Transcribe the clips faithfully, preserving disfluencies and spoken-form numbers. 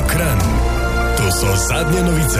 Kranj. To so zadnje novice.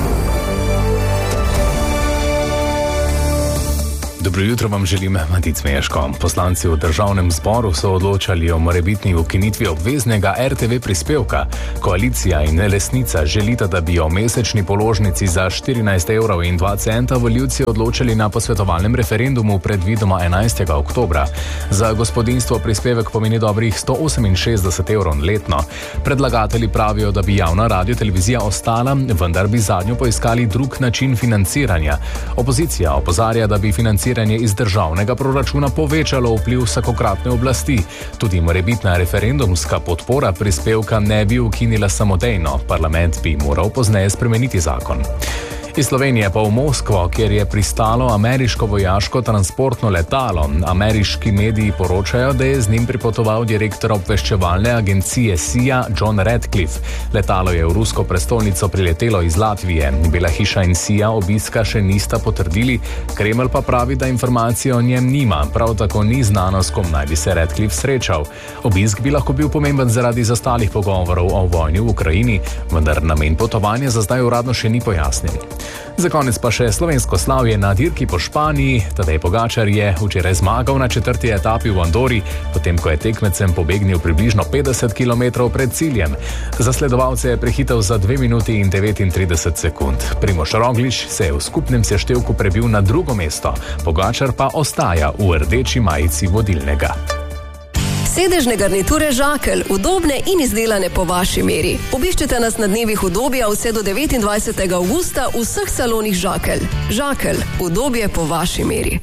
Dobro jutro vam želim, Matic Meško. Poslanci v državnem zboru so odločali o morebitni ukinitvi obveznega er te ve prispevka. Koalicija in Lesnica želita, da bi o mesečni položnici za štirinajst evrov in dva centa volivci odločili na posvetovalnem referendumu predvidoma enajstega oktobra. Za gospodinjstvo prispevek pomeni dobrih sto oseminšestdeset evrov letno. Predlagatelji pravijo, da bi javna radiotelevizija ostala, vendar bi zadnjo poiskali drug način financiranja. Opozicija opozarja, da bi financiranje iz državnega proračuna povečalo vpliv vsakokratne oblasti. Tudi morebitna referendumska podpora prispevka ne bi ukinila samodejno. Parlament bi moral pozneje spremeniti zakon. Iz Slovenije pa v Moskvo, kjer je pristalo ameriško vojaško transportno letalo. Ameriški mediji poročajo, da je z njim pripotoval direktor obveščevalne agencije C I A John Radcliffe. Letalo je v rusko prestolnico priletelo iz Latvije. Bela hiša in C I A obiska še nista potrdili, Kremelj pa pravi, da informacije o njem nima. Prav tako ni znano, s kom naj bi se Radcliffe srečal. Obisk bi lahko bil pomemben zaradi zastalih pogovorov o vojni v Ukrajini, vendar namen potovanja za zdaj uradno še ni pojasnjen. Za konec pa še slovensko slavje na dirki po Španiji. Tadej Pogačar je včeraj zmagal na četrti etapi v Andori, potem ko je tekmecem pobegnil približno petdeset kilometrov pred ciljem. Zasledovalce je prehitel za dve minuti in devetintrideset sekund. Primož Roglič se je v skupnem seštevku prebil na drugo mesto, Pogačar pa ostaja v rdeči majici vodilnega. Sedežne garniture Žakelj, udobne in izdelane po vaši meri. Obiščite nas na dnevih udobja vse do devetindvajsetega avgusta v vseh salonih Žakelj. Žakelj, udobje po vaši meri.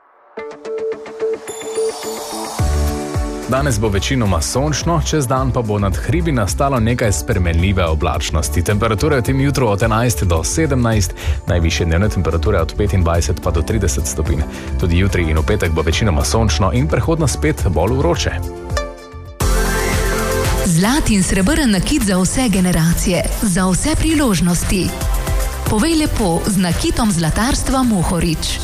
Danes bo večinoma sončno, čez dan pa bo nad hribi nastalo nekaj spremenljive oblačnosti. Temperature v tem jutru od enajst do sedemnajst, najvišje dnevne temperature od petindvajset pa do trideset stopinj. Tudi jutri in v petek bo večinoma sončno in prehodno spet bolj vroče. Zlat in srebrn nakit za vse generacije, za vse priložnosti. Povej lepo z nakitom zlatarstva Mohorič.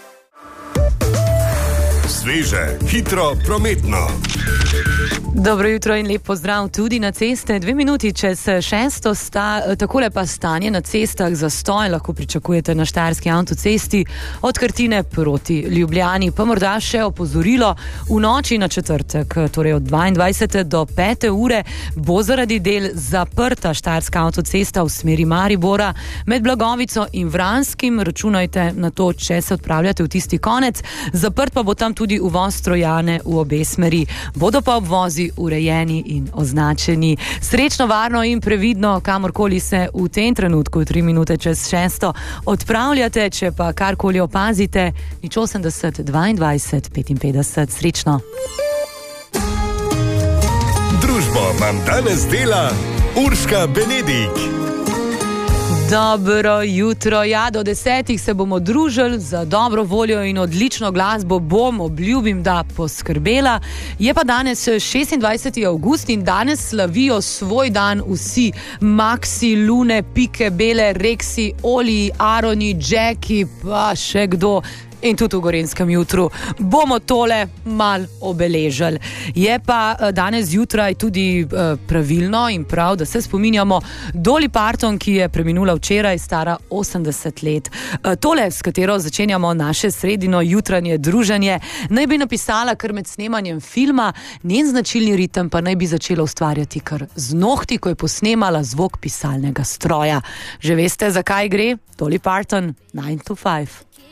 Sveže, hitro, prometno. Dobro jutro in lep pozdrav tudi na ceste. Dve minuti čez šesto sta, takole pa stanje na cestah. Zastoj lahko pričakujete na Štajerski avtocesti od Krtine proti Ljubljani. Pa morda še opozorilo, v noči na četrtek, torej od dvaindvajsete do pete ure, bo zaradi del zaprta Štajerska avtocesta v smeri Maribora med Blagovico in Vranskim. Računajte na to, če se odpravljate v tisti konec. Zaprt pa bo tam tudi uvoz Trojane v obe smeri. Bodo pa obvozi urejeni in označeni. Srečno, varno in previdno, kamorkoli se v tem trenutku, tri minute čez šesto, odpravljate. Če pa karkoli opazite, nič osemdeset, dvaindvajset, petinpetdeset. Srečno. Družbo vam danes dela Urška Benedik. Dobro jutro, ja, do desetih se bomo družili, za dobro voljo in odlično glasbo bom, obljubim, da poskrbela. Je pa danes šestindvajseti avgust in danes slavijo svoj dan vsi Maxi, Lune, Pike, Bele, Reksi, Oli, Aroni, Jacki, pa še kdo. In tudi v Gorenjskem jutru bomo tole mal obeležili. Je pa danes zjutraj tudi pravilno in prav, da se spominjamo Dolly Parton, ki je preminula včeraj, stara osemdeset let. Tole, s katero začenjamo naše sredino jutranje druženje, naj bi napisala kar med snemanjem filma, njen značilni ritem pa naj bi začela ustvarjati kar z nohti, ko je posnemala zvok pisalnega stroja. Že veste, zakaj gre? Dolly Parton, nine to five.